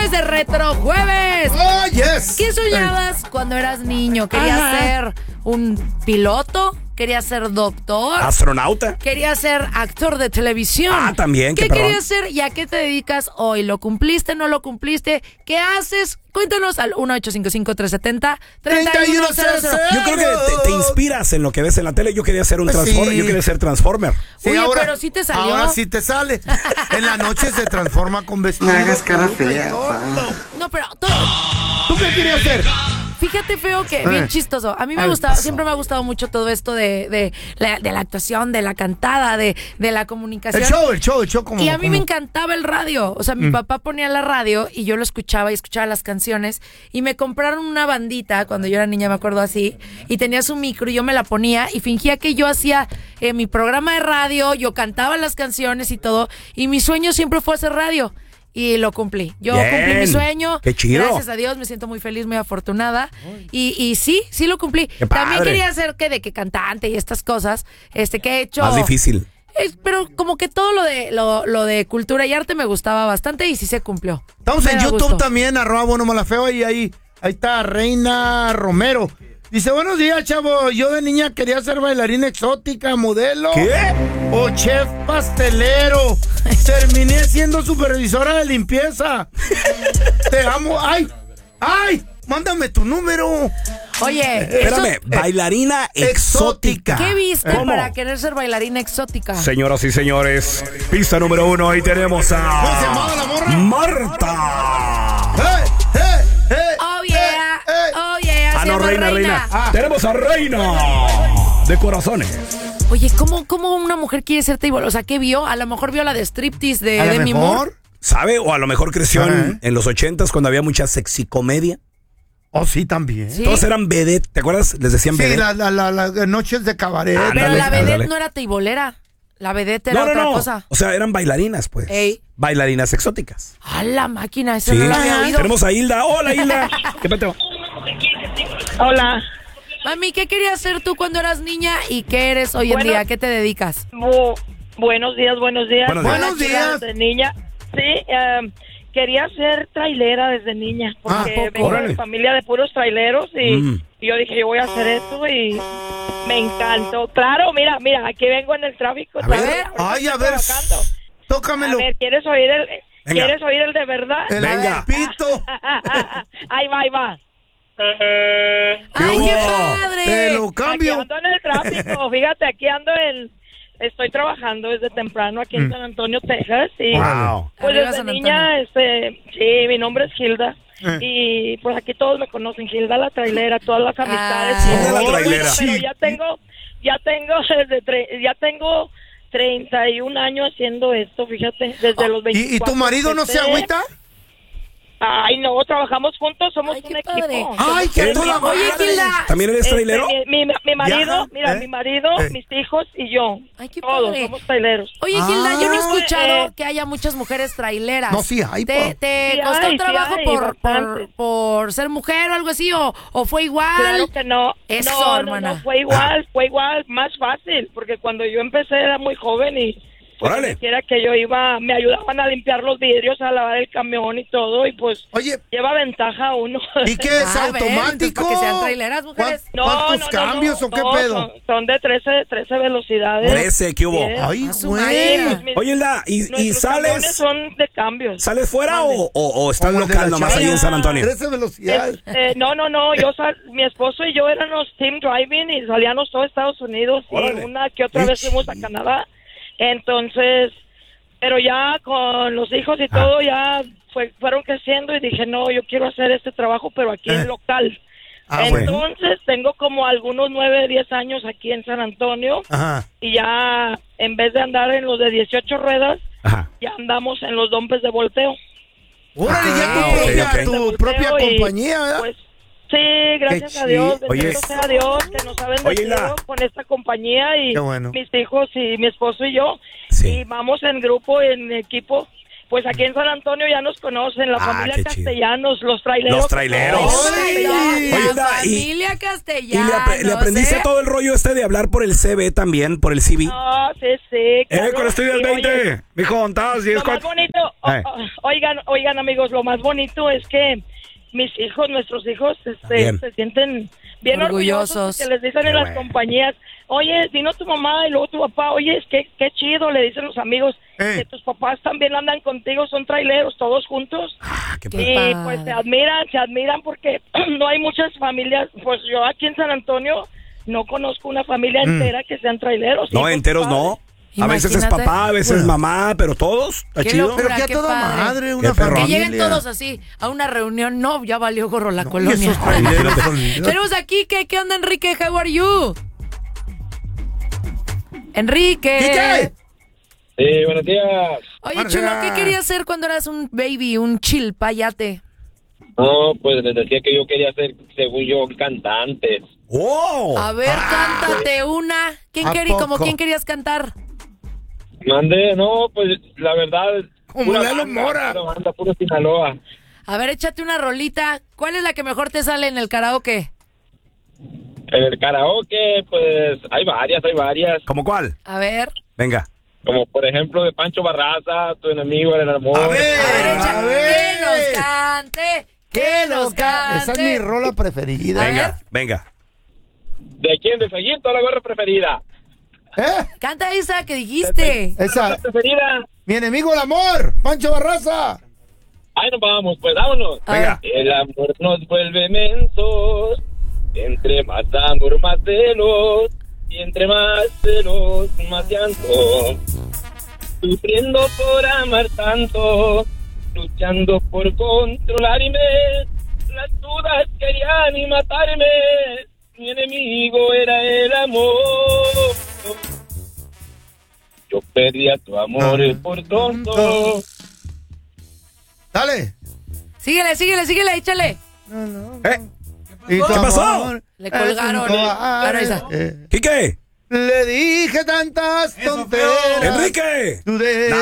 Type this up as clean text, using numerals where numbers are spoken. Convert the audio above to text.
Jueves de Retro Jueves. ¡Oh, yes! ¿Qué soñabas cuando eras niño? ¿Querías ser un piloto? ¿Querías ser doctor? ¿Astronauta? ¿Querías ser actor de televisión? También. ¿Qué querías ser y a qué te dedicas hoy? ¿Lo cumpliste, no lo cumpliste? ¿Qué haces? Cuéntanos al 1-855-370-3100. Yo creo que te inspiras en lo que ves en la tele. Yo quería ser un Transformer. Yo quería ser Transformer. Sí, Oye, ahora, pero sí te salió. Ahora sí te sale. En la noche se transforma con vestido. No hagas cara fea. No, pero ¿Tú qué querías hacer? fíjate, feo, que bien chistoso. A mí me gustaba, siempre me ha gustado mucho todo esto de la actuación, de la cantada, de la comunicación. El show. Y a mí me encantaba el radio. O sea, mi papá ponía la radio y yo lo escuchaba y escuchaba las canciones. Y me compraron una bandita cuando yo era niña, me acuerdo así. Y tenía su micro y yo me la ponía y fingía que yo hacía mi programa de radio, yo cantaba las canciones y todo. Y mi sueño siempre fue hacer radio. Y lo cumplí. Yo cumplí mi sueño. Qué chido. Gracias a Dios, me siento muy feliz, muy afortunada. Y sí lo cumplí. Qué padre. También quería ser que cantante y estas cosas, que he hecho. Más difícil. Pero como que todo lo de cultura y arte me gustaba bastante y sí se cumplió. Estamos en YouTube gustó. también, @buenomalafeo, y ahí está Reina Romero. Dice, buenos días, chavo. Yo de niña quería ser bailarina exótica, modelo. ¿Qué? O chef pastelero. Terminé siendo supervisora de limpieza. Te amo. ¡Ay! Mándame tu número. Oye, Espérame, bailarina exótica. ¿qué viste ¿Cómo? para querer ser bailarina exótica? Señoras y señores, pista número 1, ahí tenemos a... ¿Cómo se llamaba la morra? Marta. Oh yeah, oh yeah. No, Reina. Tenemos a Reina de corazones. Oye, ¿cómo una mujer quiere ser table? O sea, ¿qué vio? A lo mejor vio la de striptease de Demi Moore. ¿Sabe? O a lo mejor creció en los 80s cuando había mucha sexicomedia. Oh, sí, también. Sí. Todos eran vedette, ¿te acuerdas? Les decían Sí, vedette. las noches de cabaret. Pero Ándale, la vedette ándale. no era tableera. La vedette era otra cosa. O sea, eran bailarinas, pues. Ey. Bailarinas exóticas. ¡A la máquina! Eso Sí. no lo había oído. Tenemos a Hilda. Hola, Hilda. ¿Qué peteo? Hola. Mami, ¿qué querías ser tú cuando eras niña y qué eres hoy en día? ¿A qué te dedicas? Buenos días. Buenos días. Buenos días. Desde niña, sí, quería ser trailera desde niña, porque vengo Órale. de familia de puros traileros y yo dije, yo voy a hacer esto y me encantó. Claro, mira, aquí vengo en el tráfico. A ver, trabajando. tócamelo. A ver, ¿quieres oír el de verdad? Venga. Pito. Ahí va. ¡Ay, qué padre! Te lo Aquí cambio. ando en el tráfico, fíjate, estoy trabajando desde temprano aquí en San Antonio, Texas, y Wow. pues Arriba desde San niña, sí, mi nombre es Hilda, y pues aquí todos me conocen, Hilda la trailera, todas las amistades. Hilda la trailera. Pero ya tengo 31 años haciendo esto, fíjate, desde los 24. ¿Y tu marido no se agüita? Ay, no, trabajamos juntos, somos Ay, qué un equipo. padre. ¡Ay, qué toda Oye, madre! Hilda. ¿También eres trailero? Mi marido, Ya, mira, mi marido, mis hijos y yo. Ay, qué Todos padre. somos traileros. Oye, Hilda, yo no he escuchado eh. que haya muchas mujeres traileras. No, sí hay, ¿Te Sí costó hay, sí trabajo hay, bastante. por ser mujer o algo así? ¿O fue igual? Claro que no. Eso, no, hermana. No, fue igual, más fácil, porque cuando yo empecé era muy joven y pues Órale. donde quiera que yo iba, me ayudaban a limpiar los vidrios, a lavar el camión y todo, y pues Oye, lleva ventaja uno. ¿y qué es Ah, ven, entonces, automático? para que sean traileras, mujeres. ¿Cuántos cambios o qué pedo? Son de 13 velocidades. 13, ¿qué hubo? Bien. Ay, A su güey. madre. Oye, Hilda, ¿y Nuestros camiones sales son de cambios. sales fuera o estás Como el de local la nomás ahí Chaya. en San Antonio? 13 velocidades. No, mi esposo y yo éramos team driving y salíamos todo Estados Unidos Órale. y una que otra vez fuimos a Canadá. Entonces, pero ya con los hijos y todo ya fueron creciendo y dije, no, yo quiero hacer este trabajo, pero aquí en local. Bueno. Entonces, tengo como algunos 9, 10 años aquí en San Antonio Ajá. y ya en vez de andar en los de 18 ruedas, Ajá. ya andamos en los dumpes de volteo. Órale, ya ok. tu propia Y, compañía, ¿verdad? Pues, sí, gracias Qué a Dios. chido. Oye, Bendito sea Dios que nos ha Oye, bendecido Hilda. con esta compañía y Qué bueno. mis hijos y mi esposo y yo. Sí. Y vamos en grupo, en equipo. pues aquí en San Antonio ya nos conocen, la familia qué chido. Castellanos, los traileros. Los traileros. ¡Ay! Oye, La y- familia ¿Y Castellanos. le aprendiste todo el rollo de hablar por el CB también, por el CB? Ah, sí. Claro. Con estudio del Sí, oye, 20. Mijo, ¿estás? Lo más bonito, oigan amigos, lo más bonito es que nuestros hijos, Bien. se sienten bien orgullosos, que les dicen Qué en las bueno. compañías, oye, vino tu mamá y luego tu papá, oye, es que qué chido, le dicen los amigos, que tus papás también andan contigo, son traileros, todos juntos. Qué Qué Y padre. pues se admiran porque no hay muchas familias, pues yo aquí en San Antonio no conozco una familia entera que sean traileros. No, hijos, enteros padres. no. A veces es Imagínate. papá, a veces mamá, pero todos. Está Qué chido. locura. Pero que a qué toda padre. madre, una Qué perrón. Que familia. lleguen todos así a una reunión. No, ya valió gorro la Y colonia. esos traileros son- Tenemos aquí, ¿qué onda, Enrique? How are you? Enrique. ¿Qué? Sí, buenos días. Oye, Buenos chulo, días. ¿qué querías hacer cuando eras un baby, un chilpayate? No, pues les decía que yo quería ser, según yo, cantante. ¡Oh! A ver, cántate una. ¿A ¿Como poco? quién querías cantar? Mandé, no, pues la verdad. Como pura Lalo banda, Mora. pura banda, puro Sinaloa. A ver, échate una rolita. ¿Cuál es la que mejor te sale en el karaoke? En el karaoke, pues hay varias. ¿Cómo cuál? A ver. Venga. Como por ejemplo de Pancho Barraza, Tu enemigo era el amor. A ver. A ver, que nos cante. Que nos cante. Esa es mi rola preferida. A ver. Venga. ¿De quién? De Fellito, la gorra preferida. ¿Eh? Canta esa que dijiste. Esa. Preferida. Mi enemigo el amor. Pancho Barraza. Ahí nos vamos, pues vámonos. A Venga. El amor nos vuelve mensos. Entre más amor, más celos. Y entre más celos, más llanto. Sufriendo por amar tanto. Luchando por controlarme. Las dudas querían y matarme. Mi enemigo era el amor. Yo perdí a tu amor por tonto. Dale. Síguele, échale. ¿Y tu ¿Qué pasó? amor Le colgaron. es un cobarde. Ahora esa. ¿Quique? Le dije tantas tonteras. ¡Enrique! Tú de